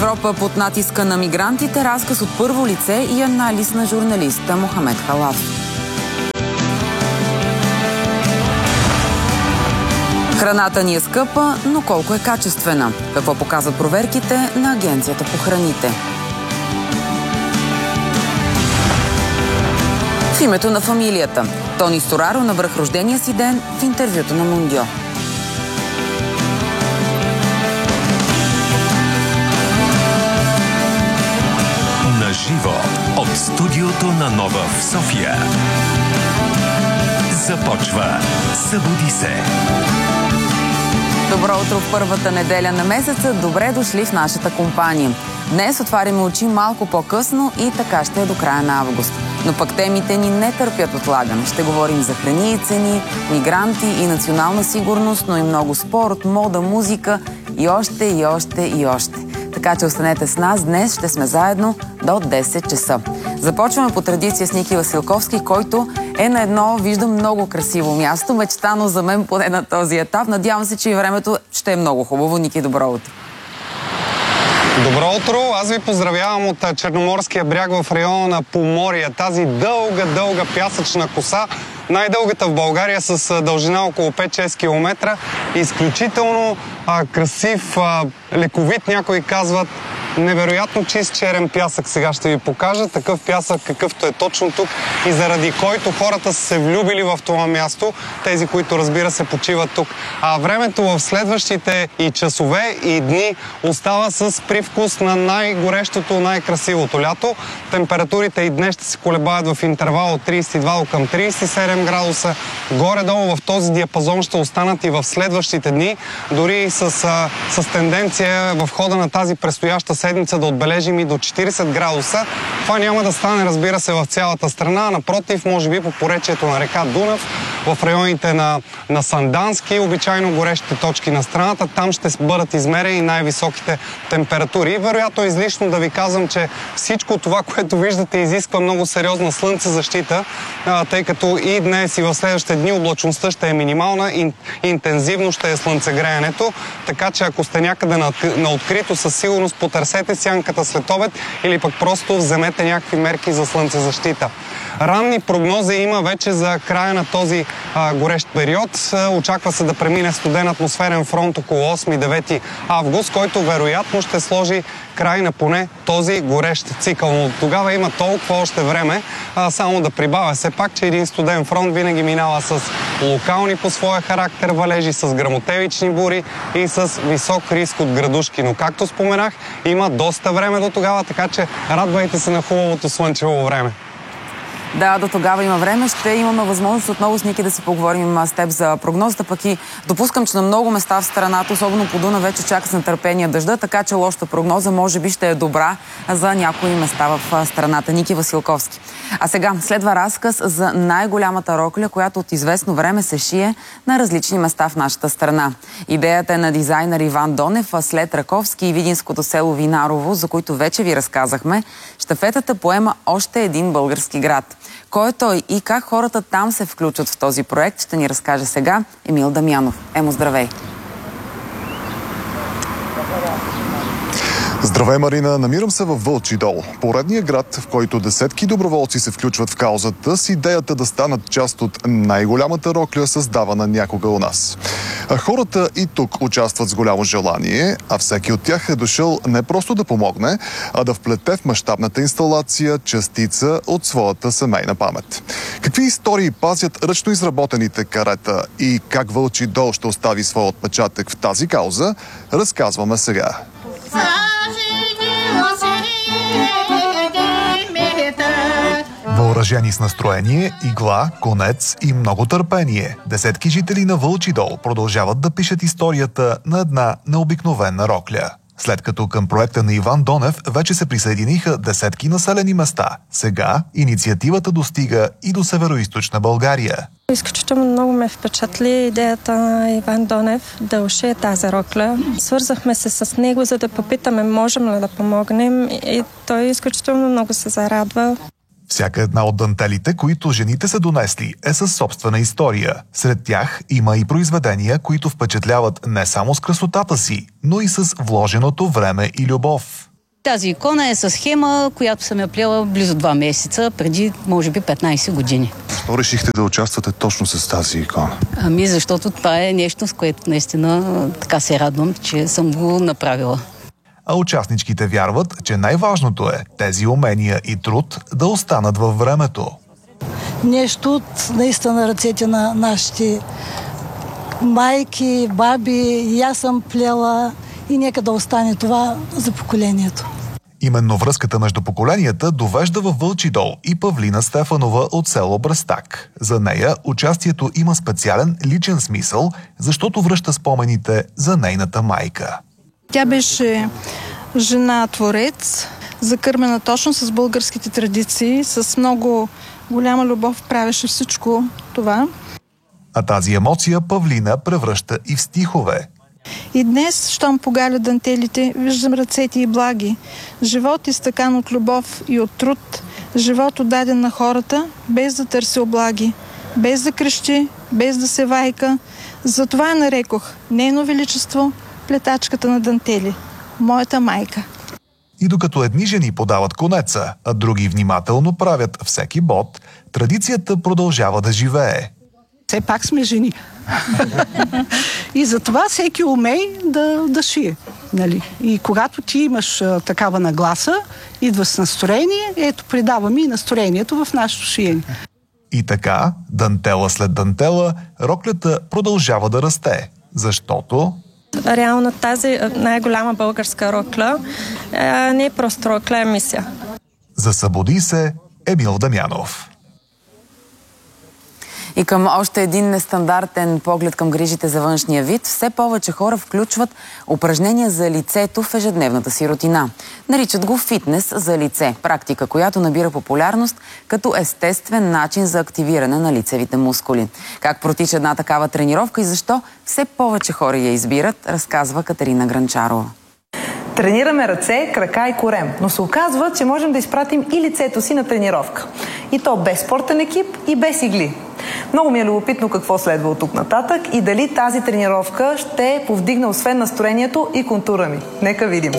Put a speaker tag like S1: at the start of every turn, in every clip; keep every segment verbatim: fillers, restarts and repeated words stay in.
S1: Европа под натиска на мигрантите, разказ от първо лице и анализ на журналиста Мохамед Халав. Храната ни е скъпа, но колко е качествена? Какво показват проверките на Агенцията по храните? В името на фамилията. Тони Стораро навръх рождения си ден в интервюто на Мундио.
S2: На живо от студиото на Нова в София. Започва Събуди се!
S1: Добро утро в първата неделя на месеца. Добре дошли в нашата компания. Днес отваряме очи малко по-късно и така ще е до края на август. Но пък темите ни не търпят отлагане. Ще говорим за храни и цени, мигранти и национална сигурност, но и много спорт, мода, музика и още, и още, и още. Така че останете с нас. Днес ще сме заедно до десет часа. Започваме по традиция с Ники Василковски, който е на едно, виждам, много красиво място, мечтано за мен поне на този етап. Надявам се, че и времето ще е много хубаво. Ники, добро утро!
S3: Добро утро! Аз ви поздравявам от Черноморския бряг в района на Поморие. Тази дълга, дълга пясъчна коса, най-дългата в България, с дължина около пет-шест километра. Изключително а, красив, а, лековит, някои казват. Невероятно чист черен пясък. Сега ще ви покажа такъв пясък, какъвто е точно тук и заради който хората са се влюбили в това място. Тези, които, разбира се, почиват тук. А времето в следващите и часове, и дни остава с привкус на най-горещото, най-красивото лято. Температурите и днес ще се колебаят в интервал от трийсет и два до към трийсет и седем градуса. Горе-долу в този диапазон ще останат и в следващите дни, дори с, а, с тенденция в хода на тази предстояща седмица да отбележим и до четирийсет градуса. Това няма да стане, разбира се, в цялата страна. Напротив, може би по поречието на река Дунав, в районите на, на Сандански, обичайно горещите точки на страната. Там ще бъдат измерени най-високите температури. Вероятно е излишно да ви казвам, че всичко това, което виждате, изисква много сериозна слънцезащита, тъй като и днес и в следващите дни облачността ще е минимална, и интензивно ще е слънцегреенето. Така че ако сте някъде на, на открито, със сигурност потърсете сянката след обед или пък просто вземете някакви мерки за слънцезащита. Ранни прогнози има вече за края на този а, горещ период. Очаква се да премине студен атмосферен фронт около осми-девети август, който вероятно ще сложи край на поне този горещ цикъл. Но тогава има толкова още време, а, само да прибавя все пак, че един студен фронт винаги минава с локални по своя характер валежи, с гръмотевични бури и с висок риск от градушки. Но както споменах, има доста време до тогава, така че радвайте се на хубавото слънчево време.
S1: Да, до тогава има време. Ще имаме възможност отново с Ники да си поговорим с теб за прогнозата, пък и допускам, че на много места в страната, особено по Дунав, вече чака с нетърпение дъжда, така че лошата прогноза може би ще е добра за някои места в страната. Ники Василковски. А сега следва разказ за най-голямата рокля, която от известно време се шие на различни места в нашата страна. Идеята е на дизайнер Иван Донев, а след Раковски и видинското село Винарово, за които вече ви разказахме, щафетата поема още един български град. Кой е той и как хората там се включват в този проект, ще ни разкаже сега Емил Дамянов. Емо, здравей!
S4: Здравей, Марина! Намирам се във Вълчи дол, поредния град, в който десетки доброволци се включват в каузата с идеята да станат част от най-голямата рокля, създавана някога у нас. А хората и тук участват с голямо желание, а всеки от тях е дошъл не просто да помогне, а да вплете в мащабната инсталация частица от своята семейна памет. Какви истории пазят ръчно изработените карета и как Вълчи дол ще остави своя отпечатък в тази кауза, разказваме сега. Въоръжени с настроение, игла, конец и много търпение, десетки жители на Вълчи дол продължават да пишат историята на една необикновена рокля. След като към проекта на Иван Донев вече се присъединиха десетки населени места, сега инициативата достига и до североизточна България.
S5: Изключително много ме впечатли идеята на Иван Донев да ушие тази рокля. Свързахме се с него, за да попитаме можем ли да помогнем, и той изключително много се зарадва.
S4: Всяка една от дантелите, които жените са донесли, е със собствена история. Сред тях има и произведения, които впечатляват не само с красотата си, но и с вложеното време и любов.
S6: Тази икона е с схема, която съм я плела близо два месеца, преди може би петнайсет години.
S4: Защо решихте да участвате точно с тази икона?
S6: Ами защото това е нещо, с което наистина така се радвам, че съм го направила.
S7: А участничките вярват, че най-важното е тези умения и труд да останат във времето.
S8: Нещо от наистина ръцете на нашите майки, баби, и аз съм плела и нека да остане това за поколението.
S7: Именно връзката между поколенията довежда във Вълчи дол и Павлина Стефанова от село Брестак. За нея участието има специален личен смисъл, защото връща спомените за нейната майка.
S9: Тя беше жена-творец, закърмена точно с българските традиции, с много голяма любов правеше всичко това.
S7: А тази емоция Павлина превръща и в стихове.
S9: И днес, щом погаля дантелите, виждам ръцете и благи. Живот изтъкан от любов и от труд. Живот отдаден на хората, без да търси облаги. Без да крещи, без да се вайка. Затова я нарекох нейно величество, плетачката на дантели. Моята майка.
S7: И докато едни жени подават конеца, а други внимателно правят всеки бод, традицията продължава да живее.
S10: Все пак сме жени. И затова всеки умей да, да шие. Нали? И когато ти имаш а, такава нагласа, идва с настроение, ето придаваме и настроението в нашето шиене.
S7: И така, дантела след дантела, роклята продължава да расте, защото...
S5: Реално тази най-голяма българска рокля е, не е просто рокля, е мисия.
S7: За Събуди се, Емил Дамянов.
S1: И към още един нестандартен поглед към грижите за външния вид, все повече хора включват упражнения за лицето в ежедневната си рутина. Наричат го фитнес за лице, практика, която набира популярност като естествен начин за активиране на лицевите мускули. Как протича една такава тренировка и защо все повече хора я избират, разказва Катерина Гранчарова.
S11: Тренираме ръце, крака и корем, но се оказва, че можем да изпратим и лицето си на тренировка. И то без спортен екип и без игли. Много ми е любопитно какво следва от тук нататък и дали тази тренировка ще повдигне освен настроението и контура ми. Нека видим.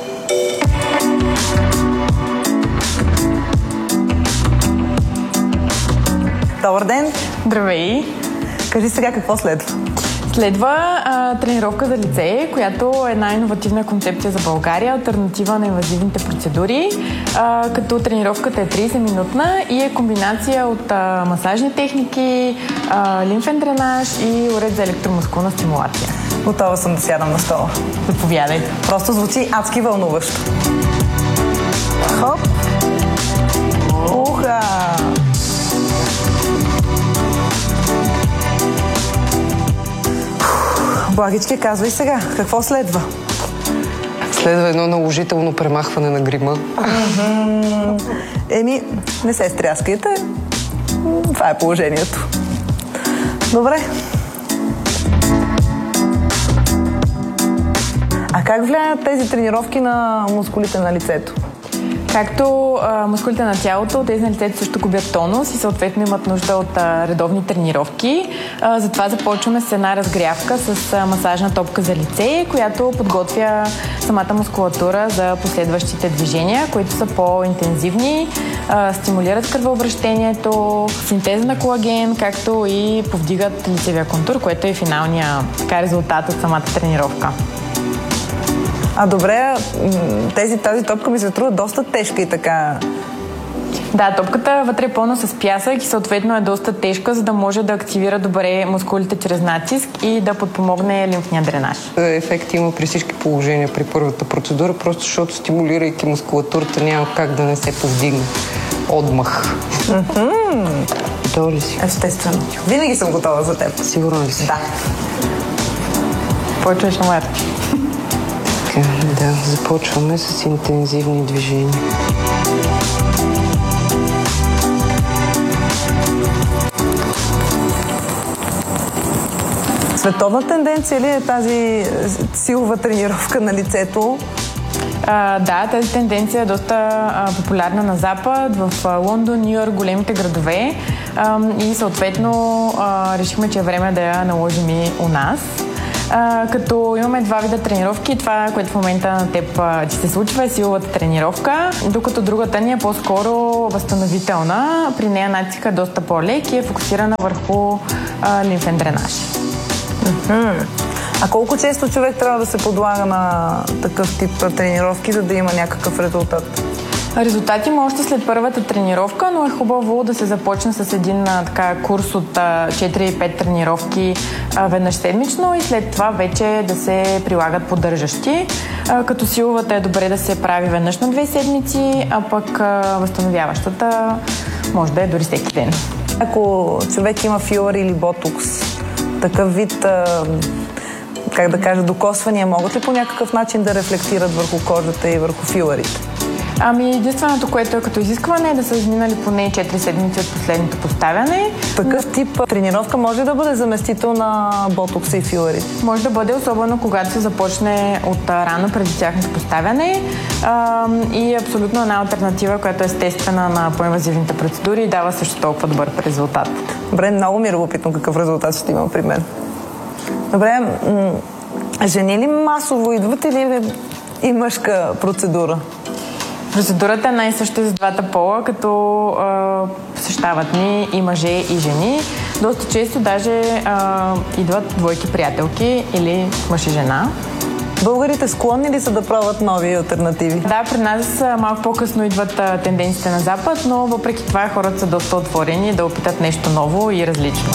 S11: Добър ден!
S12: Здравей!
S11: Кажи сега какво следва.
S12: Следва а, тренировка за лице, която е най-иновативна концепция за България, алтернатива на инвазивните процедури, а, като тренировката е трийсет-минутна и е комбинация от а, масажни техники, а, лимфен дренаж и уред за електромускулна стимулация.
S11: Готова съм да сядам на стола.
S12: Заповядайте.
S11: Просто звучи адски вълнуващо. Хоп! Уха! Благички, казвай сега, какво следва?
S13: Следва едно наложително премахване на грима.
S11: Mm-hmm. Еми, не се стряскайте. Това е положението. Добре. А как влияят тези тренировки на мускулите на лицето?
S12: Както а, мускулите на тялото, тези на лицето също губят тонус и съответно имат нужда от а, редовни тренировки. А, затова започваме с една разгрявка с а, масажна топка за лице, която подготвя самата мускулатура за последващите движения, които са по-интензивни, а, стимулират кръвообращението, синтеза на колаген, както и повдигат лицевия контур, което е финалния така, резултат от самата тренировка.
S11: А добре, тези, тази топка ми се струва доста тежка и така.
S12: Да, топката вътре е пълна с пясък и съответно е доста тежка, за да може да активира добре мускулите чрез натиск и да подпомогне лимфния дренаж.
S13: Ефект има при всички положения при първата процедура, просто защото стимулирайки мускулатурата няма как да не се повдигне. Отмах. Готова ли си?
S11: Естествено. Винаги съм готова за теб.
S13: Сигурна ли си?
S11: Да.
S12: Почваш номер.
S13: Да, започваме с интензивни движения.
S11: Световна тенденция ли е тази силова тренировка на лицето?
S12: А, да, тази тенденция е доста а, популярна на Запад, в а, Лондон, Ню-Йорк, големите градове а, и съответно а, решихме, че е време да я наложим и у нас. А, като имаме два вида тренировки. Това, което в момента на теб а, ти се случва, е силовата тренировка, докато другата ни е по-скоро възстановителна. При нея натиска е доста по-лек и е фокусирана върху а, лимфен дренаж.
S11: Mm-hmm. А колко често човек трябва да се подлага на такъв тип тренировки, за да има някакъв резултат?
S12: Резултат има още след първата тренировка, но е хубаво да се започне с един а, така, курс от а, четири-пет тренировки а, веднъж седмично и след това вече да се прилагат поддържащи. А, като силовата е добре да се прави веднъж на две седмици, а пък а, възстановяващата може да е дори всеки ден.
S11: Ако човек има филър или ботокс, такъв вид, а, как да кажа, докосвания могат ли по някакъв начин да рефлектират върху кожата и върху филърите?
S12: Ами единственото, което е като изискване е да са изминали поне четири седмици от последното поставяне.
S11: Такъв тип тренировка може да бъде заместител на ботокса и филърите?
S12: Може да бъде, особено когато се започне от рано преди тяхното поставяне а, и е абсолютно една алтернатива, която е естествена на по-инвазивните процедури и дава също толкова добър резултат.
S11: Добре, много ми е любопитно какъв резултат ще има при мен. Добре, м- жени ли масово идват или е и мъжка процедура?
S12: Процедурата е най-съща за двата пола, като а, посещават ни и мъже, и жени. Доста често даже а, идват двойки приятелки или мъж и жена.
S11: Българите склонни ли са да пробват нови алтернативи?
S12: Да, при нас малко по-късно идват а, тенденциите на Запад, но въпреки това хората са доста отворени да опитат нещо ново и различно.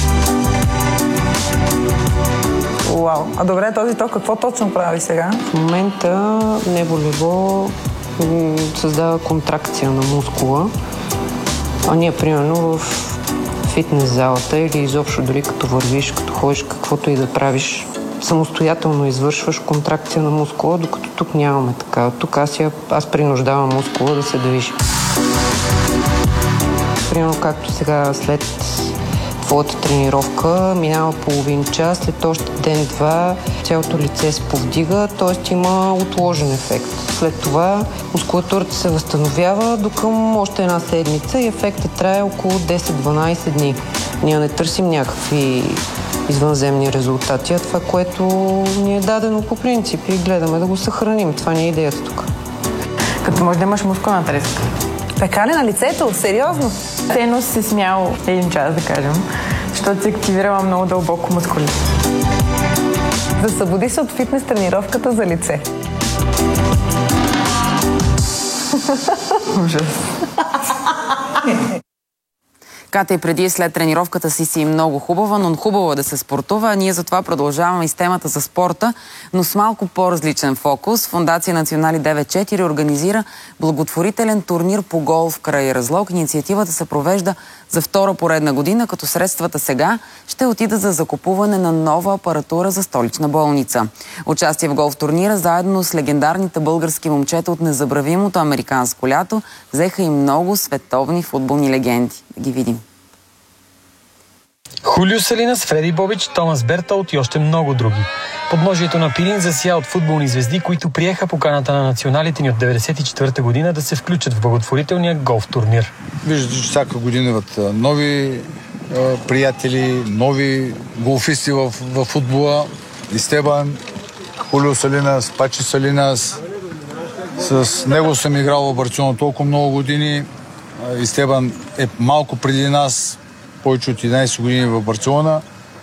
S11: Уау! А добре, този ток какво точно прави сега?
S13: В момента неболево създава контракция на мускула, а ние примерно в фитнес залата или изобщо дори като вървиш, като ходиш, каквото и да правиш, самостоятелно извършваш контракция на мускула, докато тук нямаме така. Тук аз, я, аз принуждавам мускула да се движи. Примерно както сега след твоята тренировка минава половин час, след още ден-два цялото лице се повдига, т.е. има отложен ефект. След това мускулатурата се възстановява до към още една седмица и ефектът трае около десет-дванайсет дни. Ние не търсим някакви извънземни резултати, а това, което ни е дадено по принцип и гледаме да го съхраним. Това ни е идеята тук.
S12: Като може да имаш мускулна треска.
S11: Така ли на лицето? Сериозно?
S12: Едно си се смял един час, да кажем, защото се активирала много дълбоко мускулите.
S11: Засъбуди се от фитнес тренировката за лице.
S12: Ужас.
S1: Катя и преди и след тренировката си си много хубава, но хубаво е да се спортува. Ние затова продължаваме и с темата за спорта, но с малко по-различен фокус. Фондация Национали девет четири организира благотворителен турнир по голф край Разлог. Инициативата се провежда за втора поредна година, като средствата сега ще отидат за закупуване на нова апаратура за столична болница. Участие в голф турнира заедно с легендарните български момчета от незабравимото американско лято взеха и много световни футболни легенди. Да ги видим.
S14: Хулио Салинас, Фреди Бобич, Томас Бертолт и още много други. Подножието на Пирин засия от футболни звезди, които приеха поканата на националите ни от деветдесет и четвърта година да се включат в благотворителния голф турнир.
S15: Виждате, че всяка година имат нови е, приятели, нови голфисти в, в футбола. Истебан, Хулио Салинас, Пачи Салинас. С него съм играл в Барселона толкова много години. Истебан е малко преди нас, повече от единайсет години в Барселона.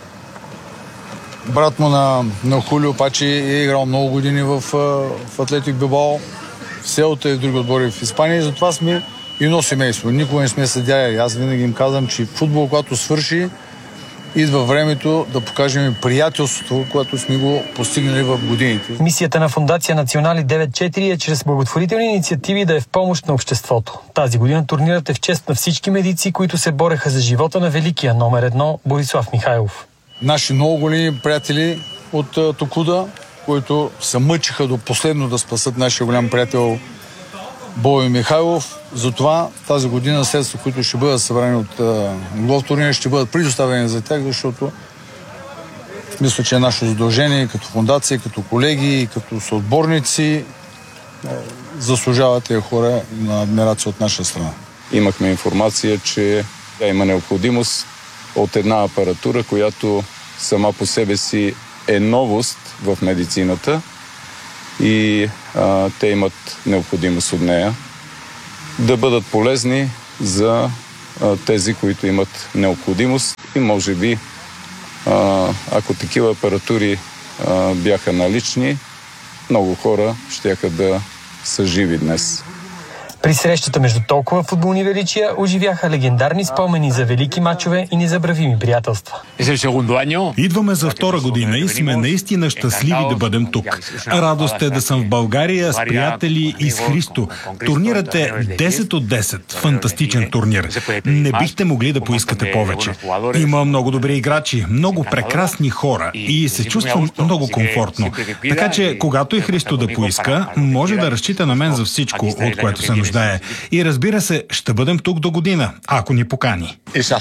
S15: Брат му на, на Хулио Пачи е играл много години в, в Атлетик Билбао, в Селта и в други отбори в Испания. Затова сме и едно семейство. Никога не сме съдяли. Аз винаги им казвам, че футбол, когато свърши, идва времето да покажем приятелството, което сме го постигнали в годините.
S14: Мисията на Фондация Национали девет четири е чрез благотворителни инициативи да е в помощ на обществото. Тази година турнирът е в чест на всички медици, които се бореха за живота на великия номер едно Борислав Михайлов.
S15: Наши много големи приятели от uh, Токуда, които се мъчиха до последно да спасат нашия голям приятел Бой Михайлов. Затова тази година средства, които ще бъдат събрани от uh, голф турнира, ще бъдат предоставени за тях, защото мисля, че е наше задължение като фондация, като колеги, като съотборници uh, заслужават тези хора на адмирация от наша страна.
S16: Имахме информация, че има необходимост от една апаратура, която сама по себе си е новост в медицината и а, те имат необходимост от нея, да бъдат полезни за а, тези, които имат необходимост и може би, а, ако такива апаратури а, бяха налични, много хора щяха да са живи днес.
S14: При срещата между толкова футболни величия оживяха легендарни спомени за велики мачове и незабравими приятелства.
S17: Идваме за втора година и сме наистина щастливи да бъдем тук. Радост е да съм в България с приятели и с Христо. Турнирът е десет от десет. Фантастичен турнир. Не бихте могли да поискате повече. Има много добри играчи, много прекрасни хора и се чувствам много комфортно. Така че, когато и Христо да поиска, може да разчита на мен за всичко, от което се нуждае. И разбира се, ще бъдем тук до година, ако ни покани.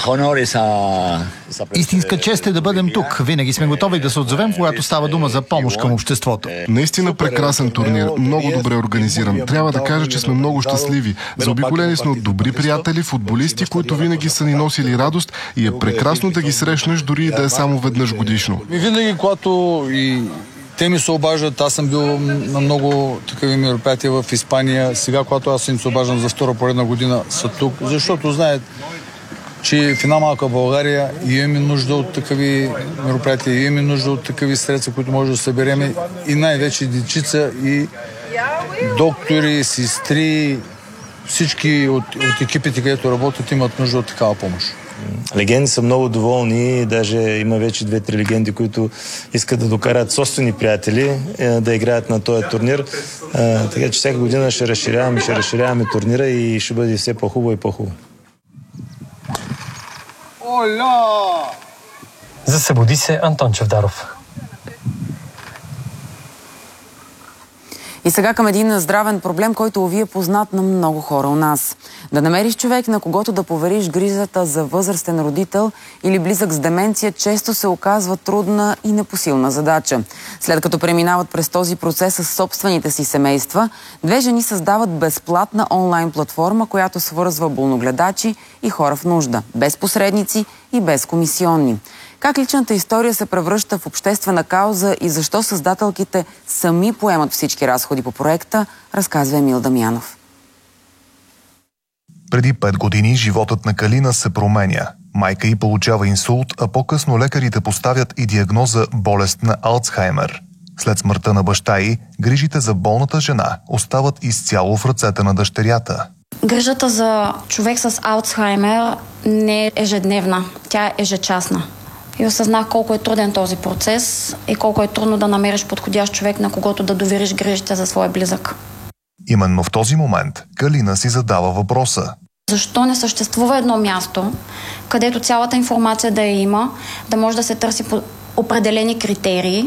S18: Истинска чест е да бъдем тук. Винаги сме готови да се отзовем, когато става дума за помощ към обществото.
S19: Наистина прекрасен турнир, много добре организиран. Трябва да кажа, че сме много щастливи. Заобиколени сме от добри приятели, футболисти, които винаги са ни носили радост и е прекрасно да ги срещнеш, дори и да е само веднъж годишно.
S15: И винаги, когато и те ми се обаждат, аз съм бил на много такива мероприятия в Испания. Сега, когато аз им се обаждам за втора поредна година, са тук, защото знаят, че в една малка България имаме нужда от такива мероприятия, имаме нужда от такива средства, които може да съберем и най-вече дечица и доктори, сестри, всички от, от екипите, където работят, имат нужда от такава помощ.
S20: Легенди са много доволни, даже има вече две-три легенди, които искат да докарат собствени приятели да играят на този турнир. Така че всяка година ще разширяваме, ще разширяваме турнира и ще бъде все по-хубаво и по-хубаво.
S14: Засъбуди се Антон Чавдаров.
S1: И сега към един здравен проблем, който ови е познат на много хора у нас. Да намериш човек, на когото да повериш грижата за възрастен родител или близък с деменция, често се оказва трудна и непосилна задача. След като преминават през този процес с собствените си семейства, две жени създават безплатна онлайн платформа, която свързва болногледачи и хора в нужда, без посредници и без комисионни. Как личната история се превръща в обществена кауза и защо създателките сами поемат всички разходи по проекта, разказва Емил Дамянов.
S7: Преди пет години животът на Калина се променя. Майка й получава инсулт, а по-късно лекарите поставят и диагноза болест на Алцхаймер. След смъртта на баща й, грижите за болната жена остават изцяло в ръцете на дъщерята.
S21: Грижата за човек с Алцхаймер не е ежедневна, тя е ежечасна. И осъзнах колко е труден този процес и колко е трудно да намериш подходящ човек, на когото да довериш грижите за своя близък.
S7: Именно в този момент Калина си задава въпроса.
S21: Защо не съществува едно място, където цялата информация да я има, да може да се търси по определени критерии?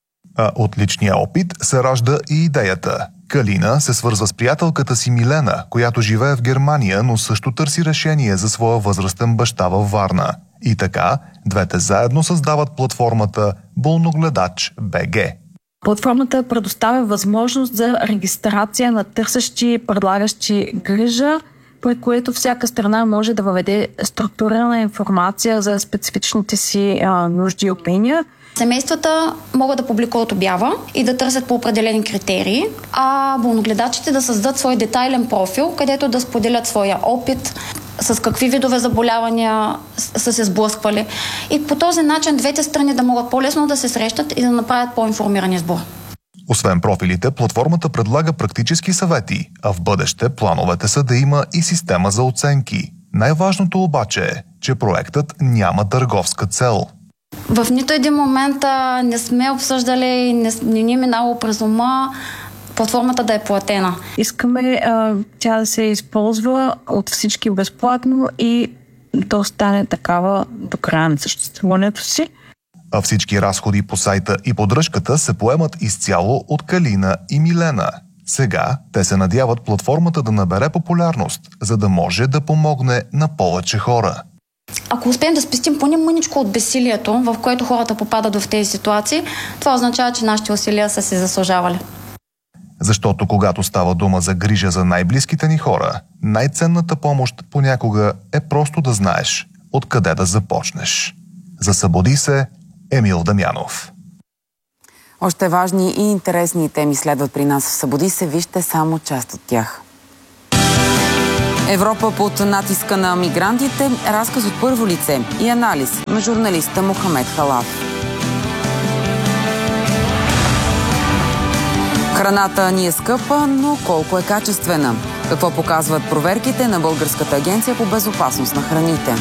S7: А от личния опит се ражда и идеята. Калина се свързва с приятелката си Милена, която живее в Германия, но също търси решение за своя възрастен баща във Варна. И така, двете заедно създават платформата Болногледач БГ.
S22: Платформата предоставя възможност за регистрация на търсещи, предлагащи грижа, при което всяка страна може да въведе структурирана информация за специфичните си а, нужди и умения.
S21: Семействата могат да публикуват обява и да търсят по определени критерии, а болногледачите да създадат свой детайлен профил, където да споделят своя опит, с какви видове заболявания са се сблъсквали. И по този начин двете страни да могат по-лесно да се срещат и да направят по-информиран избор.
S7: Освен профилите, платформата предлага практически съвети, а в бъдеще плановете са да има и система за оценки. Най-важното обаче е, че проектът няма търговска цел.
S21: В нито един момент а, не сме обсъждали, не, не ни е минало през ума платформата да е платена.
S22: Искаме а, тя да се използва от всички безплатно и да стане такава до края на съществуването си.
S7: А всички разходи по сайта и поддръжката се поемат изцяло от Калина и Милена. Сега те се надяват платформата да набере популярност, за да може да помогне на повече хора.
S21: Ако успеем да спестим поне мъничко от безсилието, в което хората попадат в тези ситуации, това означава, че нашите усилия са се заслужавали.
S7: Защото когато става дума за грижа за най-близките ни хора, най-ценната помощ понякога е просто да знаеш откъде да започнеш. Засъбуди се, Емил Дамянов.
S1: Още важни и интересни теми следват при нас в Събуди се. Вижте само част от тях. Европа под натиска на мигрантите. Разказ от първо лице и анализ на журналиста Мохамед Халав. Храната ни е скъпа, но колко е качествена? Какво показват проверките на Българската агенция по безопасност на храните?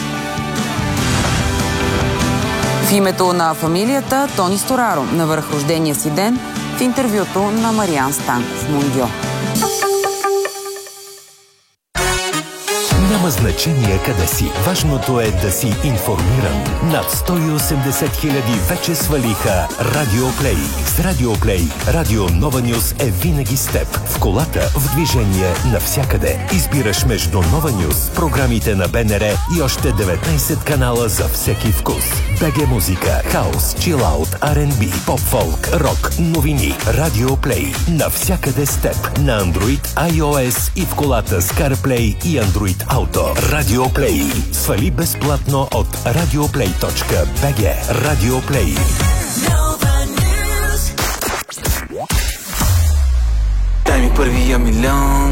S1: В името на фамилията Тони Стораро на върх рождения си ден в интервюто на Мариан Станков Мондио.
S2: Няма значение къде си. Важното е да си информиран. Над сто и осемдесет хиляди вече свалиха Радио Плей. С Радио Плей Радио Нова Нюз е винаги с теб. В колата, в движение, навсякъде. Избираш между Нова Нюз, програмите на БНР и още деветнайсет канала за всеки вкус. БГ музика, хаус, чилаут, Ар енд Би, поп-фолк, рок, новини. Радио Плей. Навсякъде с теб. На Android, iOS и в колата с CarPlay и Android Auto. Радио Плей. Свали безплатно от радиоплей точка би джи. Радио Плей.
S3: Дай ми първия милион.